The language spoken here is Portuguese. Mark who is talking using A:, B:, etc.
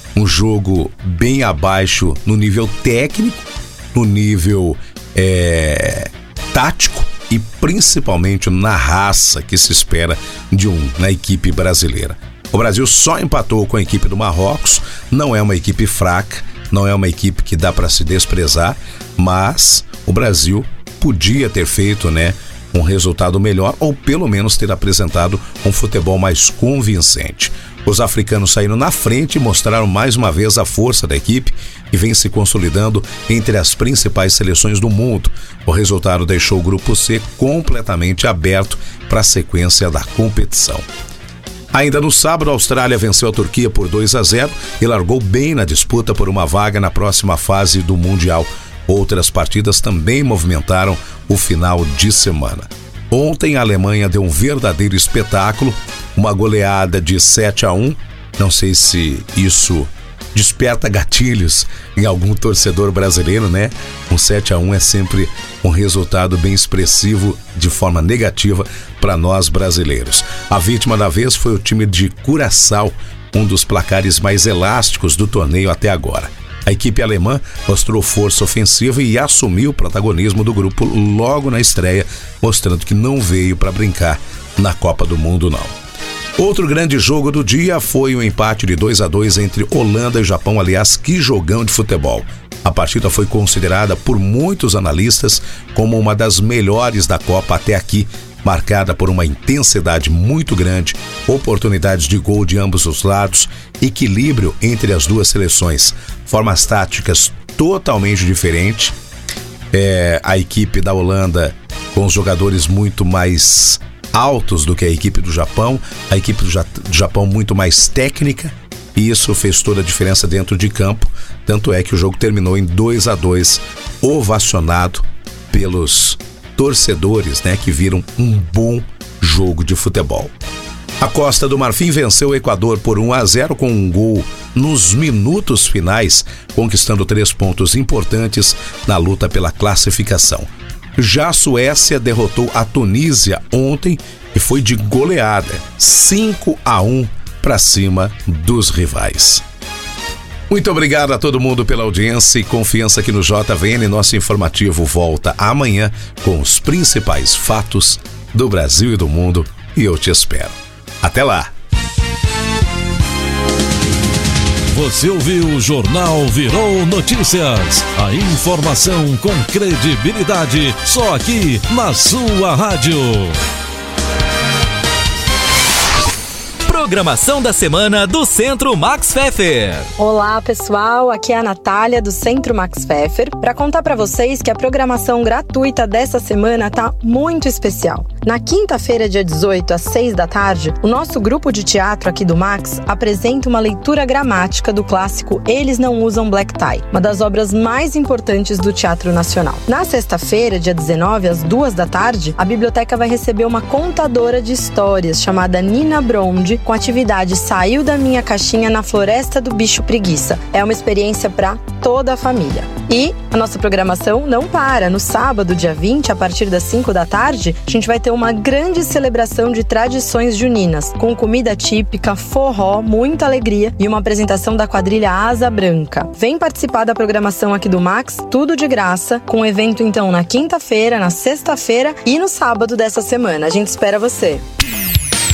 A: um jogo bem abaixo no nível técnico, no nível tático e principalmente na raça que se espera na equipe brasileira. O Brasil só empatou com a equipe do Marrocos, não é uma equipe fraca, não é uma equipe que dá para se desprezar, mas o Brasil podia ter feito, um resultado melhor ou pelo menos ter apresentado um futebol mais convincente. Os africanos saíram na frente e mostraram mais uma vez a força da equipe e vem se consolidando entre as principais seleções do mundo. O resultado deixou o Grupo C completamente aberto para a sequência da competição. Ainda no sábado, a Austrália venceu a Turquia por 2-0 e largou bem na disputa por uma vaga na próxima fase do Mundial. Outras partidas também movimentaram o final de semana. Ontem, a Alemanha deu um verdadeiro espetáculo, uma goleada de 7-1. Não sei se isso desperta gatilhos em algum torcedor brasileiro, Um 7-1 é sempre um resultado bem expressivo de forma negativa para nós brasileiros. A vítima da vez foi o time de Curaçao, um dos placares mais elásticos do torneio até agora. A equipe alemã mostrou força ofensiva e assumiu o protagonismo do grupo logo na estreia, mostrando que não veio para brincar na Copa do Mundo, não. Outro grande jogo do dia foi o empate de 2-2 entre Holanda e Japão. Aliás, que jogão de futebol. A partida foi considerada por muitos analistas como uma das melhores da Copa até aqui, marcada por uma intensidade muito grande, oportunidades de gol de ambos os lados, equilíbrio entre as duas seleções, formas táticas totalmente diferentes. A equipe da Holanda com os jogadores muito mais altos do que a equipe do Japão, a equipe do Japão muito mais técnica, e isso fez toda a diferença dentro de campo. Tanto é que o jogo terminou em 2-2, ovacionado pelos torcedores, que viram um bom jogo de futebol. A Costa do Marfim venceu o Equador por 1-0 com um gol nos minutos finais, conquistando 3 pontos importantes na luta pela classificação. Já a Suécia derrotou a Tunísia ontem e foi de goleada, 5-1 para cima dos rivais. Muito obrigado a todo mundo pela audiência e confiança aqui no JVN. Nosso informativo volta amanhã com os principais fatos do Brasil e do mundo e eu te espero. Até lá!
B: Você ouviu o Jornal Virou Notícias. A informação com credibilidade só aqui na sua rádio.
C: Programação da semana do Centro Max Pfeffer.
D: Olá pessoal, aqui é a Natália do Centro Max Pfeffer para contar para vocês que a programação gratuita dessa semana tá muito especial. Na quinta-feira, dia 18, às 6 da tarde, o nosso grupo de teatro aqui do Max apresenta uma leitura gramática do clássico Eles Não Usam Black Tie, uma das obras mais importantes do Teatro Nacional. Na sexta-feira, dia 19, às 2 da tarde, a biblioteca vai receber uma contadora de histórias chamada Nina Bronde, com a atividade Saiu da Minha Caixinha na Floresta do Bicho Preguiça. É uma experiência para toda a família. E a nossa programação não para. No sábado, dia 20, a partir das 5 da tarde, a gente vai ter uma grande celebração de tradições juninas, com comida típica, forró, muita alegria e uma apresentação da quadrilha Asa Branca. Vem participar da programação aqui do Max, tudo de graça, com evento então na quinta-feira, na sexta-feira e no sábado dessa semana. A gente espera você.